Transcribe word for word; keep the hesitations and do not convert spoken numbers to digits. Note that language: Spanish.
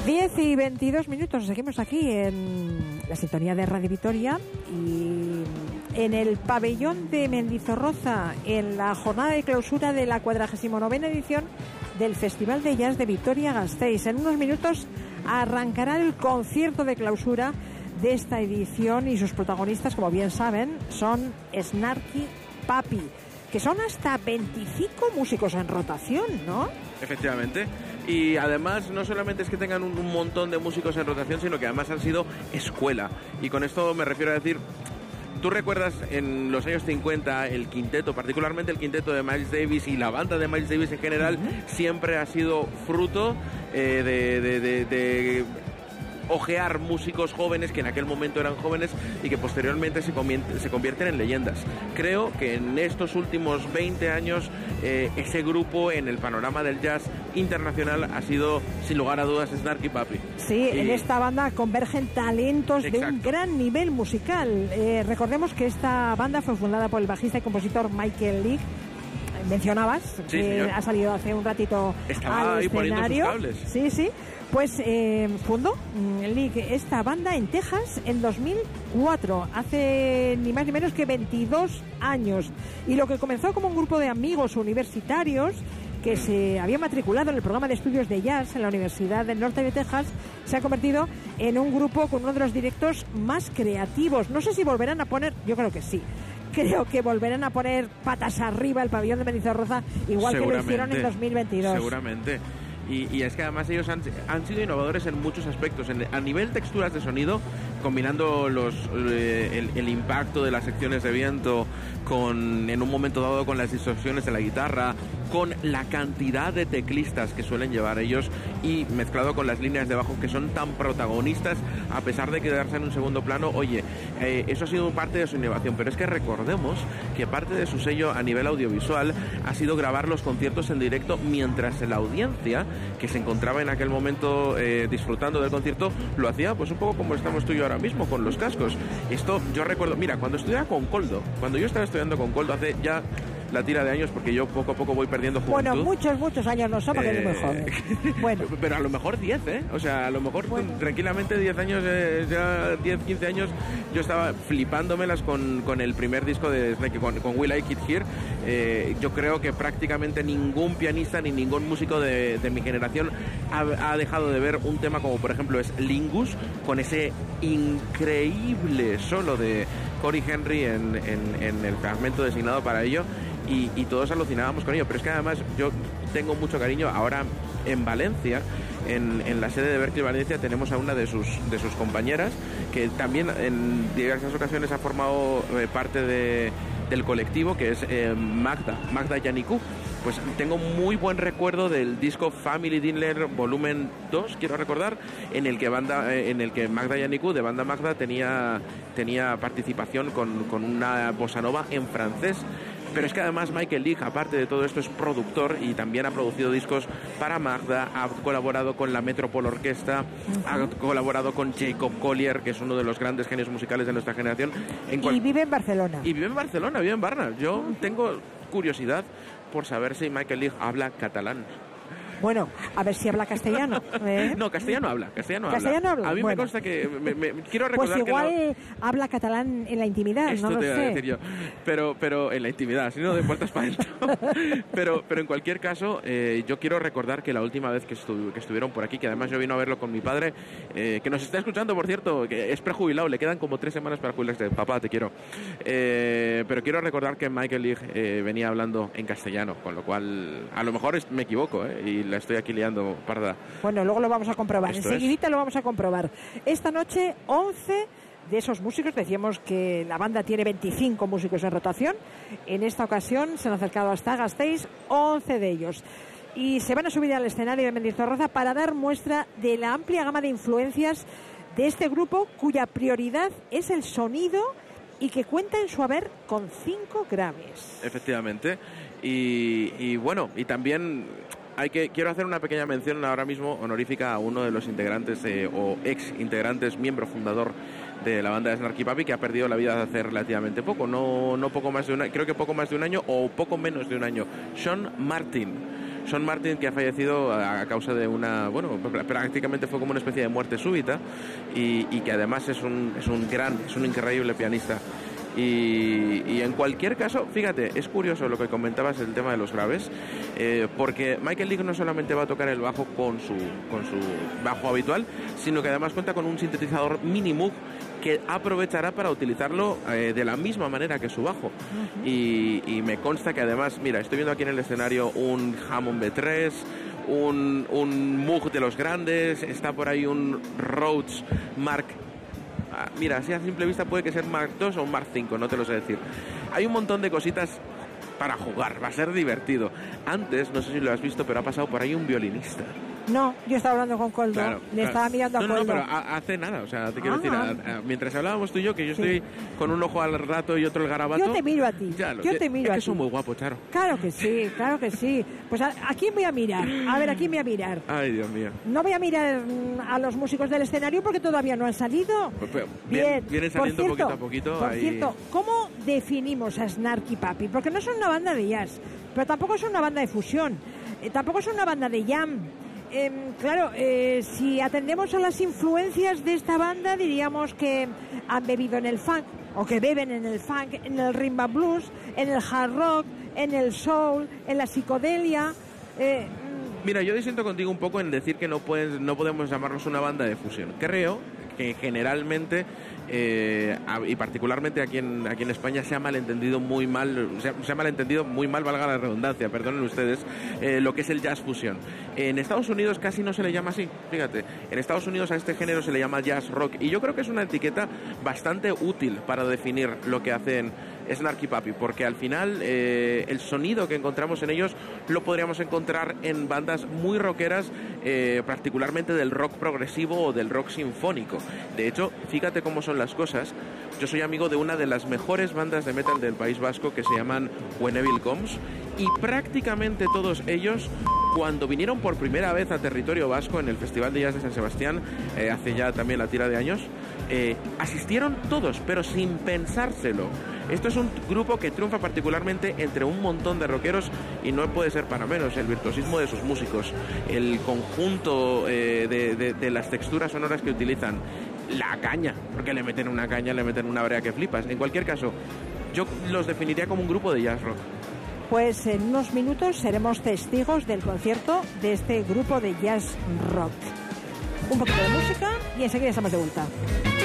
diez y veintidós minutos, seguimos aquí en la sintonía de Radio Vitoria y en el pabellón de Mendizorroza, en la jornada de clausura de la cuadragésima novena edición del Festival de Jazz de Vitoria-Gasteiz. En unos minutos arrancará el concierto de clausura de esta edición y sus protagonistas, como bien saben, son Snarky Puppy, que son hasta veinticinco músicos en rotación, ¿no? Efectivamente. Y además no solamente es que tengan un, un montón de músicos en rotación, sino que además han sido escuela. Y con esto me refiero a decir, tú recuerdas en los años cincuenta el quinteto, particularmente el quinteto de Miles Davis y la banda de Miles Davis en general, uh-huh. siempre ha sido fruto eh, de... de, de, de ojear músicos jóvenes que en aquel momento eran jóvenes y que posteriormente se, convierte, se convierten en leyendas. Creo que en estos últimos veinte años eh, ese grupo en el panorama del jazz internacional ha sido, sin lugar a dudas, Snarky Puppy. Sí, y... en esta banda convergen talentos Exacto. de un gran nivel musical. Eh, recordemos que esta banda fue fundada por el bajista y compositor Michael League. Mencionabas sí, que señor. ha salido hace un ratito Estaba al ahí escenario. Poniendo sus cables. Sí, sí. Pues eh, fundó League esta banda en Texas en dos mil cuatro, hace ni más ni menos que veintidós años. Y lo que comenzó como un grupo de amigos universitarios que se había matriculado en el programa de estudios de jazz en la Universidad del Norte de Texas, se ha convertido en un grupo con uno de los directos más creativos. No sé si volverán a poner, yo creo que sí. Creo que volverán a poner patas arriba el pabellón de Mendizorroza, igual que lo hicieron en dos mil veintidós. Seguramente. Y, y es que además ellos han, han sido innovadores en muchos aspectos. En, a nivel texturas de sonido, combinando los eh, el, el impacto de las secciones de viento con, en un momento dado, con las distorsiones de la guitarra, con la cantidad de teclistas que suelen llevar ellos y mezclado con las líneas de bajo que son tan protagonistas a pesar de quedarse en un segundo plano. Oye, eh, eso ha sido parte de su innovación, pero es que recordemos que parte de su sello a nivel audiovisual ha sido grabar los conciertos en directo mientras la audiencia que se encontraba en aquel momento eh, disfrutando del concierto lo hacía pues un poco como estamos tú y yo ahora mismo con los cascos. Esto yo recuerdo, mira, cuando estudiaba con Coldo, cuando yo estaba estudiando con Coldo hace ya la tira de años, porque yo poco a poco voy perdiendo juventud. Bueno, muchos, muchos años no son, porque eh... es muy joven. Bueno. Pero a lo mejor diez, ¿eh? O sea, a lo mejor bueno. tranquilamente diez años, eh, ya diez, quince años, yo estaba flipándomelas con, con el primer disco de Snake, con, con We Like It Here. Eh, yo creo que prácticamente ningún pianista ni ningún músico de, de mi generación ha, ha dejado de ver un tema como, por ejemplo, es Lingus, con ese increíble solo de Cory Henry en, en, en el fragmento designado para ello. Y, y todos alucinábamos con ello, pero es que además yo tengo mucho cariño. Ahora en Valencia, en, en la sede de Berklee Valencia, tenemos a una de sus de sus compañeras que también en diversas ocasiones ha formado eh, parte de, del colectivo, que es eh, Magda, Magda Yannicou. Pues tengo muy buen recuerdo del disco Family Dinner volumen dos, quiero recordar, en el que banda, eh, en el que Magda Yannicou de Banda Magda tenía tenía participación con, con una bossa nova en francés. Pero es que además Michael League, aparte de todo esto, es productor y también ha producido discos para Magda, ha colaborado con la Metropole Orquesta, uh-huh. ha colaborado con Jacob Collier, que es uno de los grandes genios musicales de nuestra generación. En cual... Y vive en Barcelona. Y vive en Barcelona, vive en Barna. Yo uh-huh. tengo curiosidad por saber si Michael League habla catalán. Bueno, a ver si habla castellano. ¿eh? No, castellano habla, castellano, ¿Castellano habla. habla? A mí bueno. me consta que... Me, me, quiero recordar pues igual que no... habla catalán en la intimidad, Esto no lo te sé. Iba a decir yo. Pero, pero en la intimidad, si no de puertas para adentro. pero, pero en cualquier caso, eh, yo quiero recordar que la última vez que, estu que estuvieron por aquí, que además yo vino a verlo con mi padre, eh, que nos está escuchando, por cierto, que es prejubilado, le quedan como tres semanas para jubilarse. Papá, te quiero. Eh, pero quiero recordar que Michael League eh, venía hablando en castellano, con lo cual a lo mejor es, me equivoco, eh, y la estoy aquí liando parda. Bueno, luego lo vamos a comprobar. Esto Enseguidita es. lo vamos a comprobar. Esta noche, once de esos músicos, decíamos que la banda tiene veinticinco músicos en rotación. En esta ocasión se han acercado hasta Gasteiz, once de ellos. Y se van a subir al escenario de Mendizorroza para dar muestra de la amplia gama de influencias de este grupo, cuya prioridad es el sonido y que cuenta en su haber con cinco Grammys. Efectivamente. Y, y bueno, y también hay que quiero hacer una pequeña mención ahora mismo honorífica a uno de los integrantes eh, o ex integrantes, miembro fundador de la banda de Snarky Puppy, que ha perdido la vida hace relativamente poco, no, no poco más de un año, creo que poco más de un año o poco menos de un año. Sean Martin. Sean Martin, que ha fallecido a, a causa de una, bueno, prácticamente fue como una especie de muerte súbita, y, y que además es un, es un gran, es un increíble pianista. Y, y en cualquier caso, fíjate, es curioso lo que comentabas, el tema de los graves, eh, porque Michael League no solamente va a tocar el bajo con su, con su bajo habitual, sino que además cuenta con un sintetizador Mini Moog que aprovechará para utilizarlo eh, de la misma manera que su bajo. Uh-huh. y, y me consta que además, mira, estoy viendo aquí en el escenario un Hammond B tres, un, un Moog de los grandes, está por ahí un Rhodes Mark. Ah, mira, así a simple vista puede que sea Mark dos o un Mark cinco, no te lo sé decir. Hay un montón de cositas para jugar, va a ser divertido. Antes, no sé si lo has visto, pero ha pasado por ahí un violinista. No, yo estaba hablando con Coldo, claro, le claro. estaba mirando a no, Coldo. No, no, pero hace nada, o sea, te quiero ah, decir, a, a, mientras hablábamos tú y yo, que yo sí. estoy con un ojo al rato y otro el garabato. Yo te miro a ti, ya, lo, yo te miro es a que ti. son muy guapos, Charo. Claro que sí, claro que sí. Pues a, ¿a quién voy a mirar? A ver, ¿a quién voy a mirar? Ay, Dios mío. No voy a mirar a los músicos del escenario porque todavía no han salido. Pues, pero, bien, vienen saliendo cierto, poquito a poquito. Por ahí... cierto, ¿cómo definimos a Snarky Puppy? Porque no son una banda de jazz, pero tampoco son una banda de fusión, eh, tampoco son una banda de jam. Eh, claro, eh, si atendemos a las influencias de esta banda, diríamos que han bebido en el funk, o que beben en el funk, en el rhythm and blues, en el hard rock, en el soul, en la psicodelia. Eh, Mira, yo disiento contigo un poco en decir que no, puedes, no podemos llamarnos una banda de fusión. Creo que generalmente, eh, y particularmente aquí en, aquí en España, se ha malentendido muy mal, se ha, se ha malentendido muy mal, valga la redundancia, perdonen ustedes, eh, lo que es el jazz fusión. En Estados Unidos casi no se le llama así, fíjate, en Estados Unidos a este género se le llama jazz rock, y yo creo que es una etiqueta bastante útil para definir lo que hacen Snarky Puppy, porque al final eh, el sonido que encontramos en ellos lo podríamos encontrar en bandas muy rockeras, eh, particularmente del rock progresivo o del rock sinfónico. De hecho, fíjate cómo son las cosas. Yo soy amigo de una de las mejores bandas de metal del País Vasco, que se llaman When Evil Comes, y prácticamente todos ellos, cuando vinieron por primera vez a territorio vasco en el Festival de Jazz de San Sebastián, eh, hace ya también la tira de años, eh, asistieron todos, pero sin pensárselo. Esto es un grupo que triunfa particularmente entre un montón de rockeros, y no puede ser para menos el virtuosismo de sus músicos, el conjunto eh, de, de, de las texturas sonoras que utilizan, la caña, porque le meten una caña, le meten una brea que flipas. En cualquier caso, yo los definiría como un grupo de jazz rock. Pues en unos minutos seremos testigos del concierto de este grupo de jazz rock. Un poquito de música y enseguida estamos de vuelta.